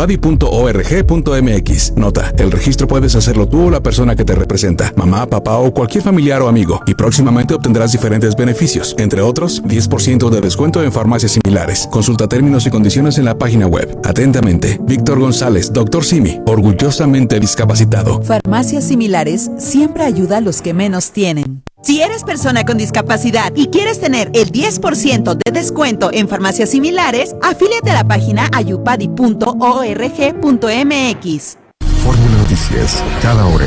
ayupadi.org.mx. Nota: el registro puedes hacerlo tú o la persona que te representa, mamá, papá o cualquier familiar o amigo, y próximamente obtendrás diferentes beneficios, entre otros, 10% de descuento en farmacias similares. Consulta términos y condiciones en la página web. Atentamente, Víctor González, Dr. Simi, orgullosamente discapacitado. Farmacias similares siempre ayuda a los que menos tienen. Si eres persona con discapacidad y quieres tener el 10% de descuento en farmacias similares, afíliate a la página ayupadi.org.mx. Fórmula Noticias, cada hora.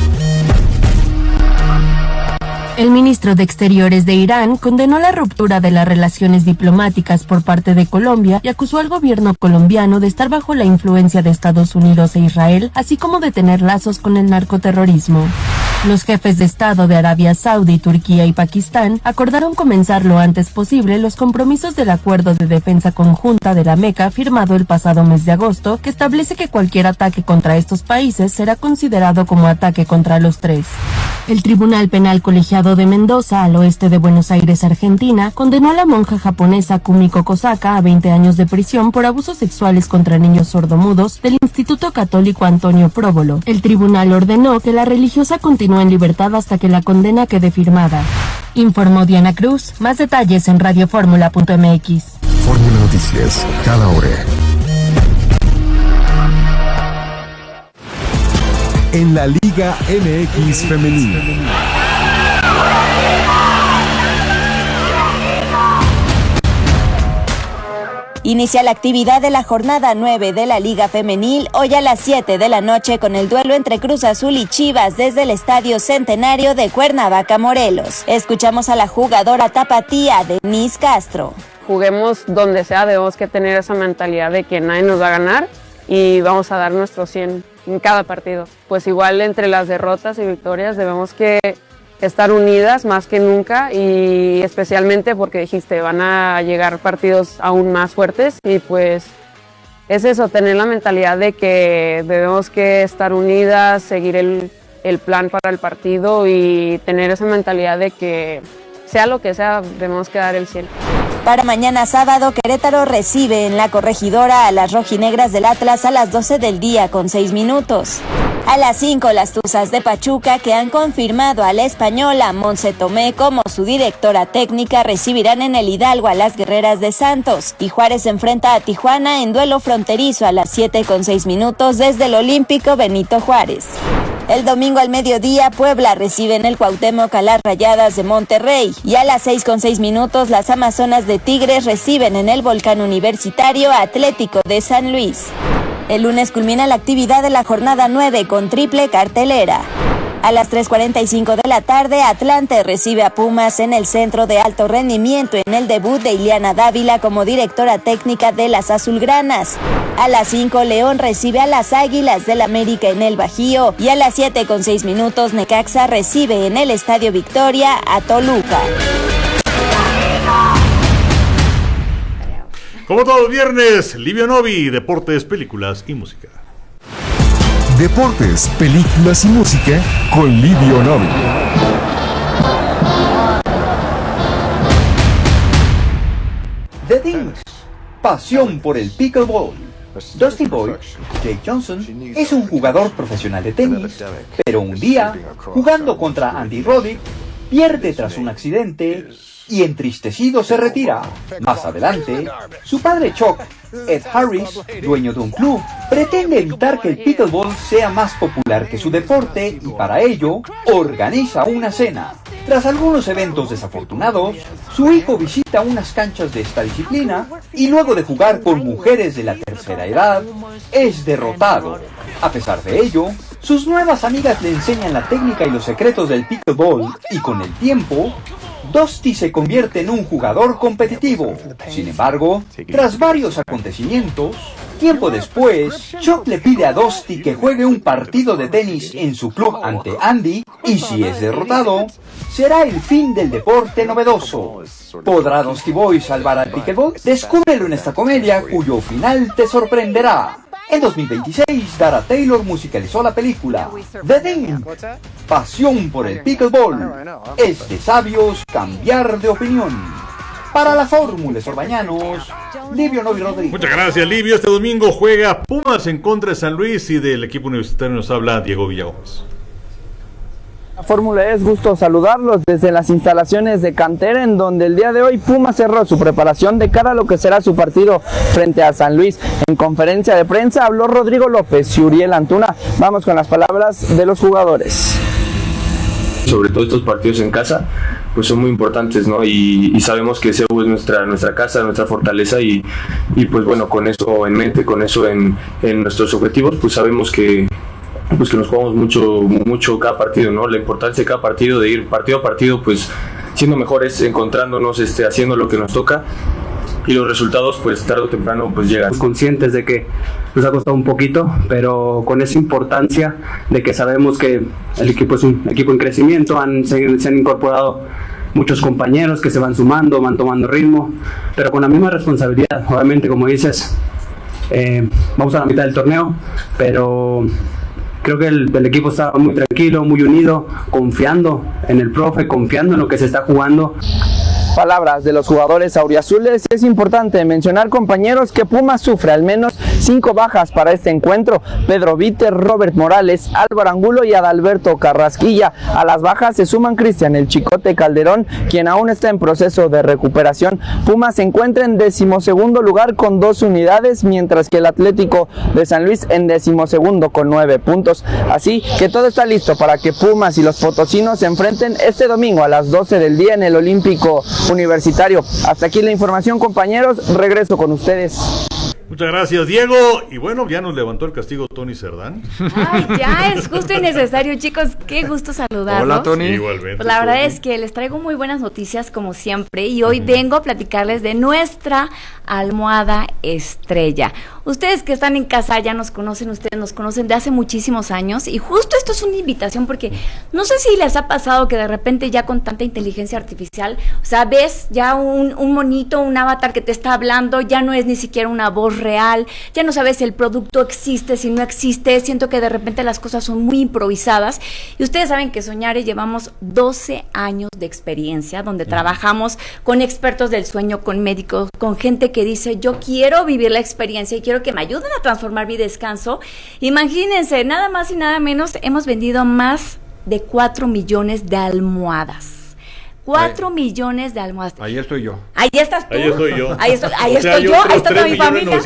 El ministro de Exteriores de Irán condenó la ruptura de las relaciones diplomáticas por parte de Colombia y acusó al gobierno colombiano de estar bajo la influencia de Estados Unidos e Israel, así como de tener lazos con el narcoterrorismo. Los jefes de Estado de Arabia Saudí, Turquía y Pakistán acordaron comenzar lo antes posible los compromisos del Acuerdo de Defensa Conjunta de la Meca firmado el pasado mes de agosto, que establece que cualquier ataque contra estos países será considerado como ataque contra los tres. El Tribunal Penal Colegiado de Mendoza, al oeste de Buenos Aires, Argentina, condenó a la monja japonesa Kumiko Kosaka a 20 años de prisión por abusos sexuales contra niños sordomudos del Instituto Católico Antonio Próbolo. El tribunal ordenó que la religiosa continúe en libertad hasta que la condena quede firmada. Informó Diana Cruz. Más detalles en radioformula.mx. Fórmula Noticias, cada hora. En la Liga MX Femenil. Inicia la actividad de la jornada 9 de la Liga Femenil hoy a las 7 de la noche con el duelo entre Cruz Azul y Chivas desde el Estadio Centenario de Cuernavaca, Morelos. Escuchamos a la jugadora tapatía Denise Castro. Juguemos donde sea, debemos que tener esa mentalidad de que nadie nos va a ganar y vamos a dar nuestro 100 en cada partido. Pues igual entre las derrotas y victorias debemos que estar unidas más que nunca y especialmente porque dijiste van a llegar partidos aún más fuertes y pues es eso, tener la mentalidad de que debemos que estar unidas, seguir el plan para el partido y tener esa mentalidad de que sea lo que sea, debemos que dar el 100. Para mañana sábado, Querétaro recibe en la Corregidora a las rojinegras del Atlas a las 12 del día con 6 minutos. A las 5, las Tuzas de Pachuca, que han confirmado a la española Montse Tomé como su directora técnica, recibirán en el Hidalgo a las Guerreras de Santos. Y Juárez enfrenta a Tijuana en duelo fronterizo a las 7 con 6 minutos desde el Olímpico Benito Juárez. El domingo al mediodía, Puebla recibe en el Cuauhtémoc a las Rayadas de Monterrey. Y a las 6 con 6 minutos, las Amazonas de Tigres reciben en el Volcán Universitario a Atlético de San Luis. El lunes culmina la actividad de la jornada 9 con triple cartelera. A las 3:45 de la tarde, Atlante recibe a Pumas en el Centro de Alto Rendimiento en el debut de Ileana Dávila como directora técnica de las Azulgranas. A las 5, León recibe a las Águilas del América en el Bajío. Y a las 7 con 6 minutos, Necaxa recibe en el Estadio Victoria a Toluca. Como todos los viernes, Livio Novi, deportes, películas y música. Deportes, películas y música con Livio Novi. The Dings, pasión por el pickleball. Dusty Boy, Jake Johnson, es un jugador profesional de tenis, pero un día, jugando contra Andy Roddick, pierde tras un accidente y entristecido se retira. Más adelante, su padre Chuck, Ed Harris, dueño de un club, pretende evitar que el pickleball sea más popular que su deporte y para ello organiza una cena. Tras algunos eventos desafortunados, su hijo visita unas canchas de esta disciplina y luego de jugar con mujeres de la tercera edad, es derrotado. A pesar de ello, sus nuevas amigas le enseñan la técnica y los secretos del pickleball y con el tiempo, Dusty se convierte en un jugador competitivo. Sin embargo, tras varios acontecimientos, tiempo después, Chuck le pide a Dusty que juegue un partido de tenis en su club ante Andy, y si es derrotado, será el fin del deporte novedoso. ¿Podrá Dusty Boy salvar al pickleball? Descúbrelo en esta comedia cuyo final te sorprenderá. En 2026, Dara Taylor musicalizó la película The Ding, pasión por el pickleball. Es de sabios cambiar de opinión. Para la Fórmula Sorbañanos, Livio Novi Rodríguez. Muchas gracias, Livio. Este domingo juega Pumas en contra de San Luis y del equipo universitario nos habla Diego Villagómez. La Fórmula es gusto saludarlos desde las instalaciones de Cantera, en donde el día de hoy Pumas cerró su preparación de cara a lo que será su partido frente a San Luis. En conferencia de prensa habló Rodrigo López y Uriel Antuna. Vamos con las palabras de los jugadores. Sobre todo estos partidos en casa, pues son muy importantes, ¿no? Y sabemos que CEU es nuestra casa, nuestra fortaleza y pues bueno, con eso en mente, con eso en nuestros objetivos, pues sabemos que nos jugamos mucho cada partido, ¿no? La importancia de cada partido, de ir partido a partido, pues siendo mejores, encontrándonos, haciendo lo que nos toca, y los resultados, pues tarde o temprano, pues llegan. Conscientes de que nos ha costado un poquito, pero con esa importancia de que sabemos que el equipo es un equipo en crecimiento, se han incorporado muchos compañeros que se van sumando, van tomando ritmo, pero con la misma responsabilidad. Obviamente, como dices, vamos a la mitad del torneo, pero creo que el equipo está muy tranquilo, muy unido, confiando en el profe, confiando en lo que se está jugando. Palabras de los jugadores auriazules. Es importante mencionar, compañeros, que Pumas sufre al menos 5 bajas para este encuentro: Pedro Víter, Robert Morales, Álvaro Angulo y Adalberto Carrasquilla. A las bajas se suman Cristian El Chicote Calderón, quien aún está en proceso de recuperación. Pumas se encuentra en 12º lugar con 2 unidades, mientras que el Atlético de San Luis en 12º con 9 puntos. Así que todo está listo para que Pumas y los potosinos se enfrenten este domingo a las 12 del día en el Olímpico Universitario. Hasta aquí la información, compañeros. Regreso con ustedes. Muchas gracias, Diego. Y bueno, ya nos levantó el castigo Tony Cerdán. Ay, ya es justo y necesario, chicos. Qué gusto saludarlos. Hola, Tony. Igualmente. Pues la verdad es que les traigo muy buenas noticias como siempre, y hoy vengo a platicarles de nuestra almohada estrella. Ustedes que están en casa ya nos conocen, ustedes nos conocen de hace muchísimos años, y justo esto es una invitación porque no sé si les ha pasado que de repente ya con tanta inteligencia artificial, o sea, ves ya un monito, un avatar que te está hablando, ya no es ni siquiera una voz real, ya no sabes si el producto existe, si no existe. Siento que de repente las cosas son muy improvisadas, y ustedes saben que Soñare llevamos 12 años de experiencia, donde trabajamos con expertos del sueño, con médicos, con gente que dice, yo quiero vivir la experiencia y quiero que me ayuden a transformar mi descanso. Imagínense, nada más y nada menos, hemos vendido más de 4 millones de almohadas. 4 millones de almohadas. Ahí estoy yo. Ahí estás tú. Ahí estoy yo. Ahí estoy yo. Ahí está toda mi familia.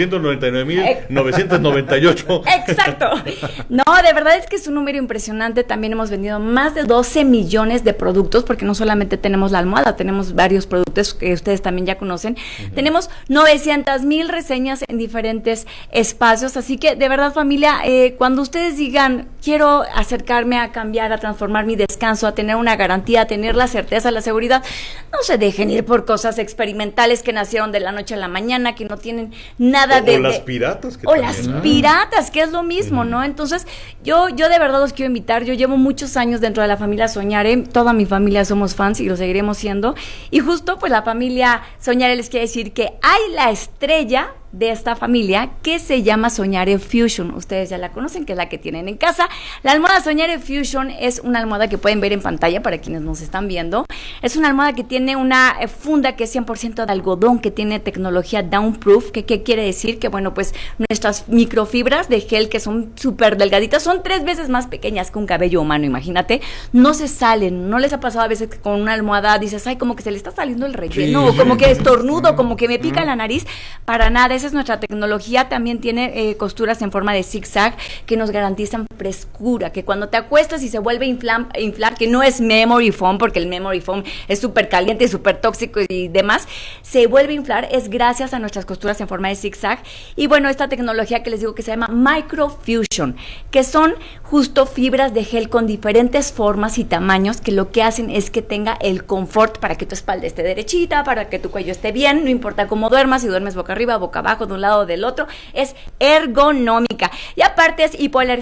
3.999.998. Exacto. No, de verdad es que es un número impresionante. También hemos vendido más de 12 millones de productos, porque no solamente tenemos la almohada, tenemos varios productos que ustedes también ya conocen. Tenemos 900,000 reseñas en diferentes espacios. Así que, de verdad, familia, cuando ustedes digan, quiero acercarme a cambiar, a transformar mi descanso, a tener una garantía, a tener la certeza, la seguridad, no se dejen ir por cosas experimentales que nacieron de la noche a la mañana, que no tienen nada o las piratas. Piratas, que es lo mismo, ¿no? Entonces, yo de verdad los quiero invitar. Yo llevo muchos años dentro de la familia Soñare, toda mi familia somos fans y lo seguiremos siendo, y justo pues la familia Soñare les quiere decir que hay la estrella de esta familia que se llama Soñare Fusion. Ustedes ya la conocen, que es la que tienen en casa. La almohada Soñare Fusion es una almohada que pueden ver en pantalla para quienes nos están viendo. Es una almohada que tiene una funda que es 100% de algodón, que tiene tecnología downproof. ¿Qué quiere decir? Que bueno, pues nuestras microfibras de gel, que son súper delgaditas, son 3 veces más pequeñas que un cabello humano, imagínate, no se salen. ¿No les ha pasado a veces que con una almohada dices, ay, como que se le está saliendo el relleno, sí, como que estornudo, como que me pica la nariz? Para nada. Esa es nuestra tecnología. También tiene costuras en forma de zigzag que nos garantizan frescura, que cuando te acuestas y se vuelve a inflar, que no es memory foam, porque el memory foam es súper caliente y súper tóxico y demás, se vuelve a inflar, es gracias a nuestras costuras en forma de zigzag. Y bueno, esta tecnología que les digo que se llama Microfusion, que son justo fibras de gel con diferentes formas y tamaños, que lo que hacen es que tenga el confort para que tu espalda esté derechita, para que tu cuello esté bien, no importa cómo duermas, si duermes boca arriba, boca abajo, de un lado o del otro, es ergonómica, y aparte es hipoalergénica,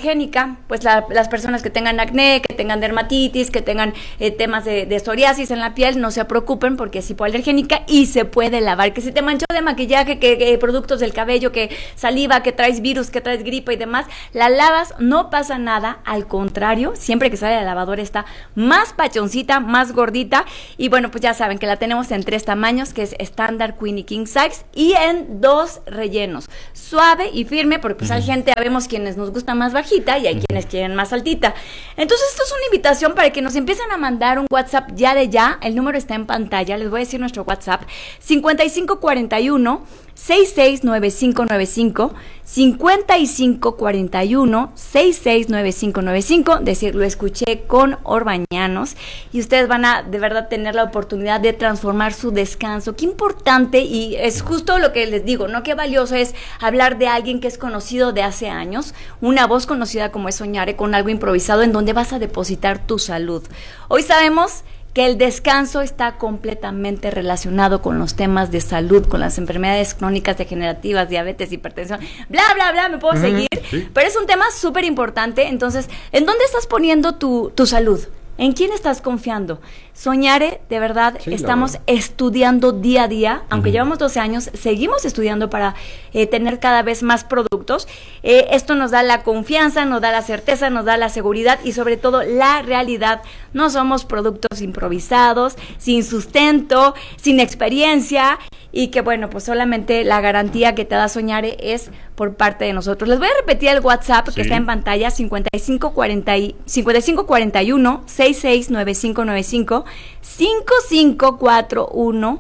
para pues las personas que tengan acné, que tengan dermatitis, que tengan temas de psoriasis en la piel, no se preocupen porque es hipoalergénica y se puede lavar. Que si te manchó de maquillaje, que productos del cabello, que saliva, que traes virus, que traes gripa y demás, la lavas, no pasa nada, al contrario, siempre que sale de la lavadora está más pachoncita, más gordita. Y bueno, pues ya saben que la tenemos en 3 tamaños, que es estándar, queen y king size, y en 2 rellenos, suave y firme, porque pues hay gente, vemos quienes nos gusta más bajita y hay quienes quieren más altita. Entonces esto es una invitación para que nos empiecen a mandar un WhatsApp ya de ya. El número está en pantalla, les voy a decir nuestro WhatsApp: 5541 669595, 5541 669595, decir, lo escuché con Orbañanos, y ustedes van a de verdad tener la oportunidad de transformar su descanso. Qué importante, y es justo lo que les digo, ¿no? Qué valioso es hablar de alguien que es conocido de hace años, una voz conocida como es Soñare, con algo improvisado en donde vas a depositar tu salud. Hoy sabemos que el descanso está completamente relacionado con los temas de salud, con las enfermedades crónicas degenerativas, diabetes, hipertensión, bla, bla, bla, me puedo seguir, sí. Pero es un tema súper importante. Entonces, ¿en dónde estás poniendo tu salud? ¿En quién estás confiando? Soñare, de verdad, sí, estamos estudiando día a día, aunque llevamos 12 años, seguimos estudiando para tener cada vez más productos. Esto nos da la confianza, nos da la certeza, nos da la seguridad y sobre todo la realidad. No somos productos improvisados, sin sustento, sin experiencia, y que bueno, pues solamente la garantía que te da Soñare es por parte de nosotros. Les voy a repetir el WhatsApp que está en pantalla: 5541 669595, 5541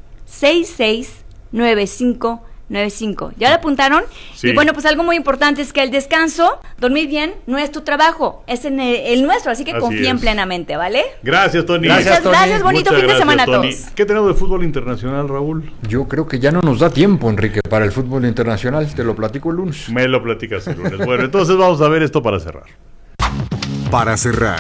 669595. ¿Ya lo apuntaron? Sí. Y bueno, pues algo muy importante es que el descanso, dormir bien, no es tu trabajo, es en el nuestro, así que confíen plenamente, ¿vale? Gracias, Tony. Muchas gracias, bonito fin de semana a todos. ¿Qué tenemos de fútbol internacional, Raúl? Yo creo que ya no nos da tiempo, Enrique, para el fútbol internacional. Te lo platico el lunes. Me lo platicas el lunes. Bueno, entonces vamos a ver esto para cerrar. Para cerrar.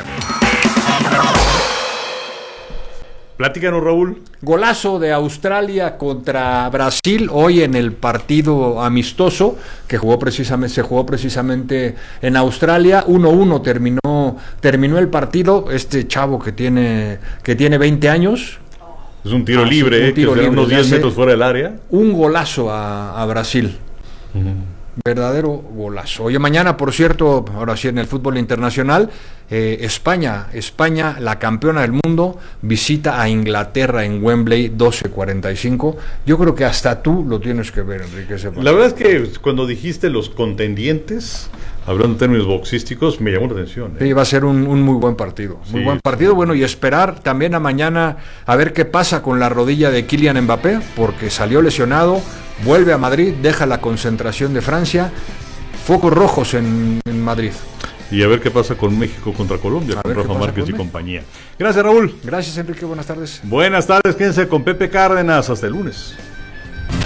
Platícanos, Raúl. Golazo de Australia contra Brasil hoy en el partido amistoso que se jugó precisamente en Australia. 1-1 terminó el partido. Este chavo que tiene 20 años. Es un tiro libre, que será unos 10 metros fuera del área. Un golazo a Brasil. Verdadero golazo. Oye, mañana, por cierto, ahora sí en el fútbol internacional, España, la campeona del mundo, visita a Inglaterra en Wembley, 12:45. Yo creo que hasta tú lo tienes que ver, Enrique. La verdad es que cuando dijiste los contendientes, hablando en términos boxísticos, me llamó la atención. Sí, va a ser un muy buen partido. Muy buen partido. Bueno, y esperar también a mañana a ver qué pasa con la rodilla de Kylian Mbappé, porque salió lesionado, vuelve a Madrid, deja la concentración de Francia, focos rojos en Madrid. Y a ver qué pasa con México contra Colombia, con Rafa Márquez y compañía. Gracias, Raúl. Gracias, Enrique. Buenas tardes. Buenas tardes. Quédense con Pepe Cárdenas. Hasta el lunes.